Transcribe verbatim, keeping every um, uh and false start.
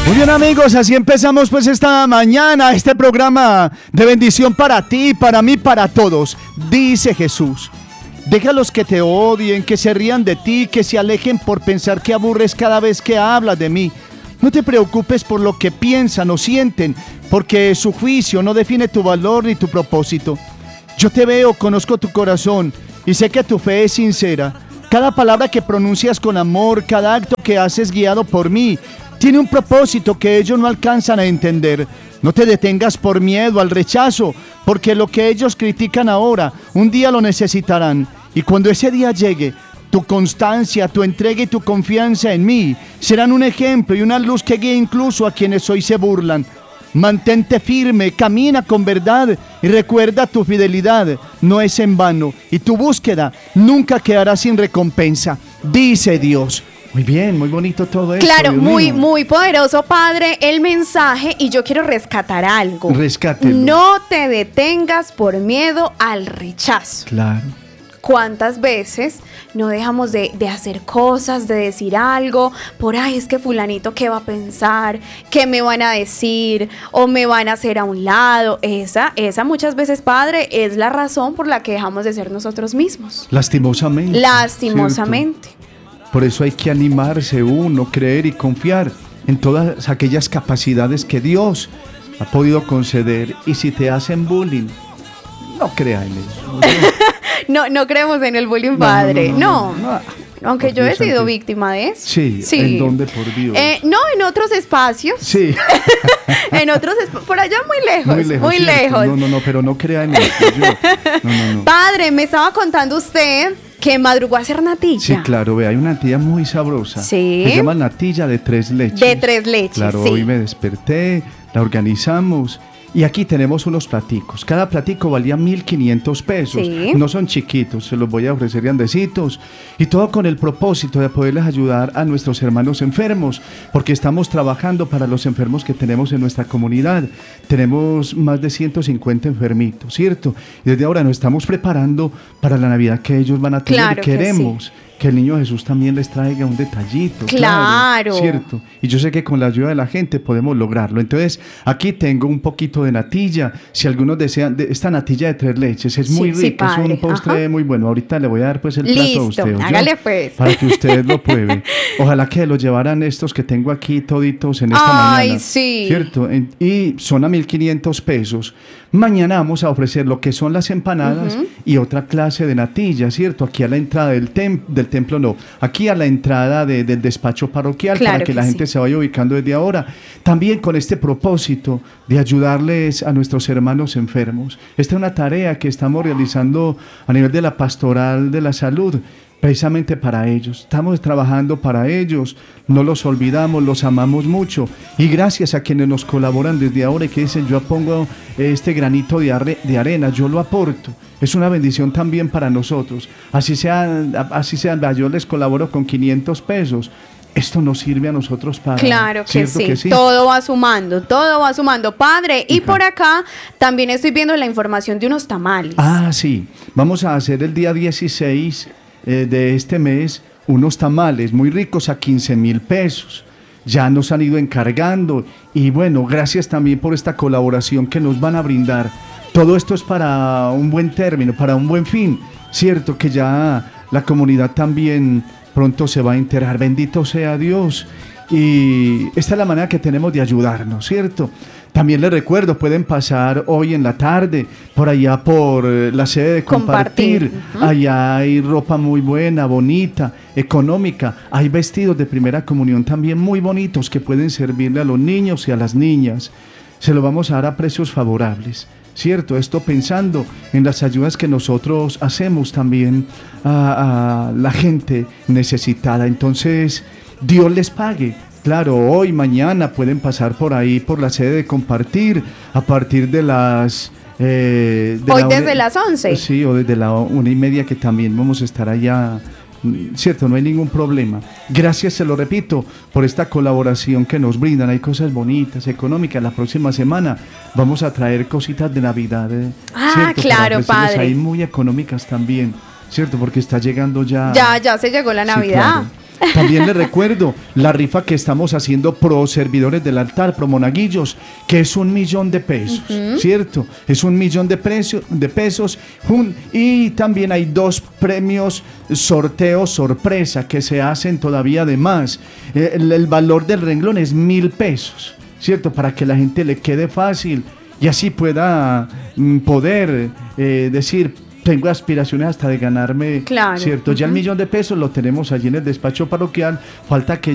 Muy bien, amigos, así empezamos pues esta mañana, este programa de bendición para ti, para mí, para todos. Dice Jesús: déjalos que te odien, que se rían de ti, que se alejen por pensar que aburres cada vez que hablas de mí. No te preocupes por lo que piensan o sienten, porque su juicio no define tu valor ni tu propósito. Yo te veo, conozco tu corazón y sé que tu fe es sincera. Cada palabra que pronuncias con amor, cada acto que haces guiado por mí, tiene un propósito que ellos no alcanzan a entender. No te detengas por miedo al rechazo, porque lo que ellos critican ahora, un día lo necesitarán. Y cuando ese día llegue, tu constancia, tu entrega y tu confianza en mí serán un ejemplo y una luz que guíe incluso a quienes hoy se burlan. Mantente firme, camina con verdad y recuerda, tu fidelidad no es en vano y tu búsqueda nunca quedará sin recompensa, dice Dios. Muy bien, muy bonito todo esto. Claro, Dios muy, mío. muy poderoso, Padre, el mensaje, y yo quiero rescatar algo. Rescátelo. No te detengas por miedo al rechazo. Claro. ¿Cuántas veces no dejamos de, de hacer cosas, de decir algo, por ay, es que fulanito qué va a pensar, qué me van a decir, o me van a hacer a un lado? Esa, esa muchas veces, Padre, es la razón por la que dejamos de ser nosotros mismos. Lastimosamente. Lastimosamente. ¿Cierto? Por eso hay que animarse uno, creer y confiar en todas aquellas capacidades que Dios ha podido conceder. Y si te hacen bullying, no crea en eso. No, no creemos en el bullying, Padre. No, no, no, no, no. Aunque por yo he Dios sido santo. víctima de eso. Sí, sí. ¿En dónde, por Dios? Eh, no, en otros espacios. Sí. En otros espacios, por allá muy lejos. Muy lejos. Muy lejos. No, no, no, pero no crea en eso. Yo. No, no, no. Padre, me estaba contando usted que madrugó a hacer natilla. Sí, claro, ve, hay una natilla muy sabrosa. Sí. Se llama natilla de tres leches. De tres leches, Claro, sí. hoy me desperté, la organizamos. Y aquí tenemos unos platicos. Cada platico valía mil quinientos pesos. Sí. No son chiquitos, se los voy a ofrecer grandecitos. Y todo con el propósito de poderles ayudar a nuestros hermanos enfermos, porque estamos trabajando para los enfermos que tenemos en nuestra comunidad. Tenemos más de ciento cincuenta enfermitos, ¿cierto? Y desde ahora nos estamos preparando para la Navidad que ellos van a tener. Claro que Queremos sí. que el niño Jesús también les traiga un detallito. Claro. Cierto. Y yo sé que con la ayuda de la gente podemos lograrlo. Entonces, aquí tengo un poquito de natilla. Si algunos desean, de esta natilla de tres leches es muy Sí, sí, rica, es padre. un postre Ajá. muy bueno. Ahorita le voy a dar pues el plato Listo, a usted. ¿oyó? hágale pues. Para que ustedes lo prueben. Ojalá que lo llevaran estos que tengo aquí toditos en esta Ay, mañana. sí. ¿Cierto? En- Y son a mil quinientos pesos. Mañana vamos a ofrecer lo que son las empanadas Uh-huh. y otra clase de natilla, ¿cierto? Aquí a la entrada del, tem- del templo, no. Aquí a la entrada de- del despacho parroquial, Claro para que, que la sí. gente se vaya ubicando desde ahora. También con este propósito de ayudarles a nuestros hermanos enfermos. Esta es una tarea que estamos realizando a nivel de la pastoral de la salud, precisamente para ellos. Estamos trabajando para ellos, no los olvidamos, los amamos mucho. Y gracias a quienes nos colaboran desde ahora y que dicen, yo pongo este granito de, arre- de arena, yo lo aporto. Es una bendición también para nosotros. Así sea, así sea, yo les colaboro con quinientos pesos. Esto nos sirve a nosotros para... Claro que ¿cierto sí. que sí? Todo va sumando, todo va sumando. Padre, y Hija. por acá también estoy viendo la información de unos tamales. Ah, sí. Vamos a hacer el día dieciséis eh, de este mes unos tamales muy ricos a quince mil pesos. Ya nos han ido encargando y bueno, gracias también por esta colaboración que nos van a brindar. Todo esto es para un buen término, para un buen fin. Cierto que ya la comunidad también pronto se va a enterar. Bendito sea Dios. Y esta es la manera que tenemos de ayudarnos, ¿cierto? También les recuerdo, pueden pasar hoy en la tarde por allá por eh, la sede de Compartir. Compartir. Uh-huh. Allá hay ropa muy buena, bonita, económica. Hay vestidos de primera comunión también muy bonitos que pueden servirle a los niños y a las niñas. Se lo vamos a dar a precios favorables, ¿cierto? Esto pensando en las ayudas que nosotros hacemos también a, a la gente necesitada. Entonces, Dios les pague. Claro, hoy, mañana pueden pasar por ahí, por la sede de Compartir, a partir de las... Eh, de Hoy la desde una- las once. Sí, o desde la una y media que también vamos a estar allá. Cierto, no hay ningún problema. Gracias, se lo repito, por esta colaboración que nos brindan. Hay cosas bonitas, económicas. La próxima semana vamos a traer cositas de Navidad. eh, Ah, ¿cierto? Para claro, ofrecerles padre. ahí muy económicas también, ¿cierto? Porque está llegando ya... Ya, ya se llegó la Sí, Navidad. claro. También les recuerdo la rifa que estamos haciendo pro servidores del altar, pro monaguillos, que es un millón de pesos, uh-huh. ¿cierto? Es un millón de, precio, de pesos. Un, y también hay dos premios sorteo sorpresa que se hacen todavía de más. El, el valor del renglón es mil pesos, ¿cierto? Para que la gente le quede fácil y así pueda mm, poder eh, decir, tengo aspiraciones hasta de ganarme, claro. ¿cierto? Uh-huh. Ya el millón de pesos lo tenemos allí en el despacho parroquial, falta que